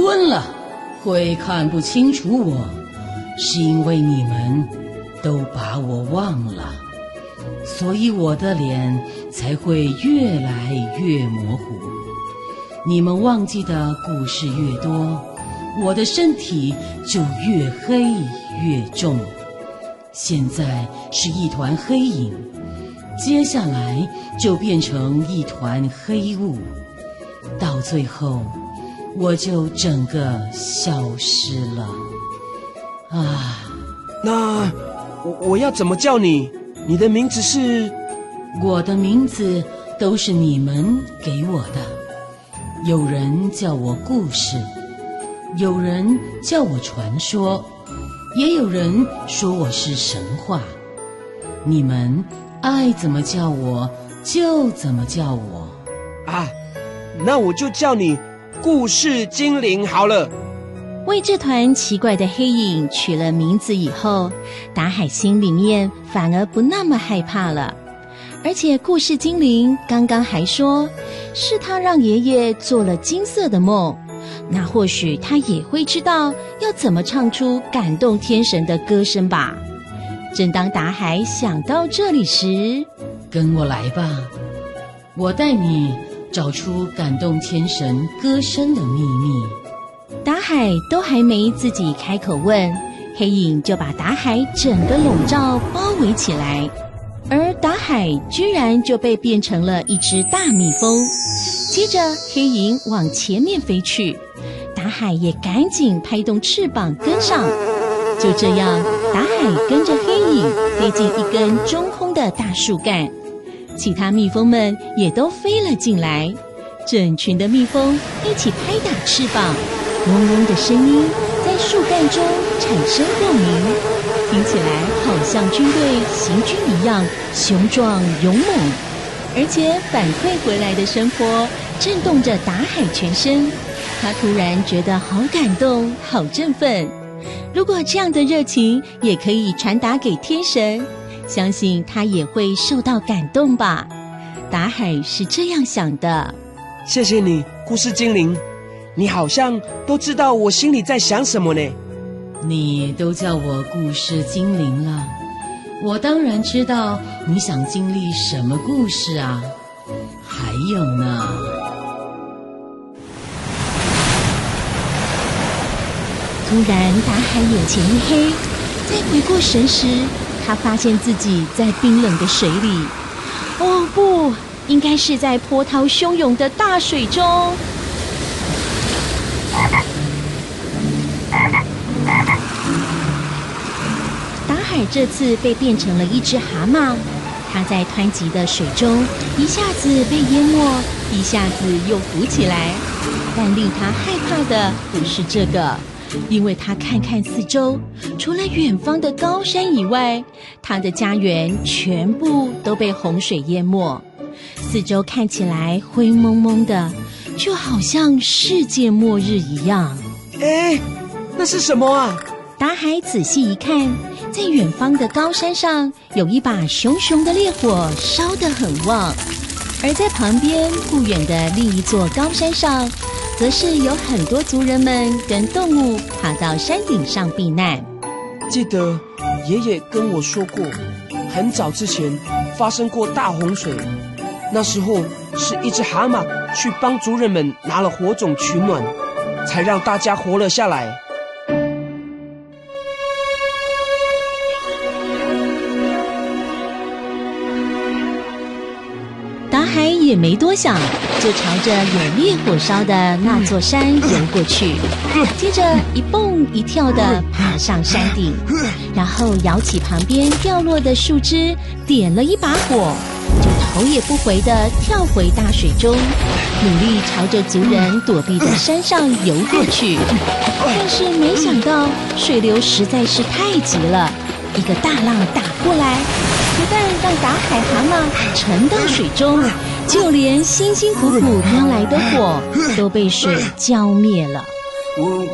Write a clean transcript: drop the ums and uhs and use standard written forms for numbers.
昏了，会看不清楚我，是因为你们都把我忘了，所以我的脸才会越来越模糊。你们忘记的故事越多，我的身体就越黑越重。现在是一团黑影，接下来就变成一团黑雾，到最后我就整个消失了。啊， 那我要怎么叫你？你的名字是？ 我的名字都是你们给我的，有人叫我故事，有人叫我传说，也有人说我是神话。你们爱怎么叫我就怎么叫我。 啊，那我就叫你故事精灵好了。 为这团奇怪的黑影取了名字以后，达海心里面反而不那么害怕了。而且故事精灵刚刚还说是他让爷爷做了金色的梦，那或许他也会知道要怎么唱出感动天神的歌声吧。正当达海想到这里时， 跟我来吧，我带你找出感动天神歌声的秘密。 达海都还没自己开口问，黑影就把达海整个笼罩包围起来，而达海居然就被变成了一只大蜜蜂。接着黑影往前面飞去，达海也赶紧拍动翅膀跟上。就这样，达海跟着黑影飞进一根中空的大树干，其他蜜蜂们也都飞了进来，整群的蜜蜂一起拍打翅膀，嗡嗡的声音在树干中产生共鸣，听起来好像军队行军一样雄壮勇猛。而且反馈回来的声波震动着达海全身，他突然觉得好感动，好振奋。如果这样的热情也可以传达给天神，相信他也会受到感动吧。达海是这样想的。 谢谢你，故事精灵，你好像都知道我心里在想什么呢。 你都叫我故事精灵了，我当然知道你想经历什么故事啊。还有呢， 突然达海眼前一黑，再回过神时，他发现自己在冰冷的水里。哦不，应该是在波涛汹涌的大水中。达海这次被变成了一只蛤蟆，他在湍急的水中一下子被淹没，一下子又浮起来。但令他害怕的不是这个，因为他看看四周，除了远方的高山以外，他的家园全部都被洪水淹没，四周看起来灰蒙蒙的，就好像世界末日一样。 哎，那是什么啊？ 达海仔细一看，在远方的高山上有一把熊熊的烈火烧得很旺，而在旁边不远的另一座高山上，则是有很多族人们跟动物爬到山顶上避难。 记得爷爷跟我说过，很早之前发生过大洪水，那时候是一只蛤蟆去帮族人们拿了火种取暖，才让大家活了下来。 达海也没多想，就朝着有烈火烧的那座山游过去，接着一蹦一跳地爬上山顶，然后摇起旁边掉落的树枝，点了一把火，就头也不回地跳回大水中，努力朝着族人躲避的山上游过去。但是没想到水流实在是太急了，一个大浪打过来，不但让达海蛤蟆沉到水中，就连辛辛苦苦叼来的火都被水浇灭了。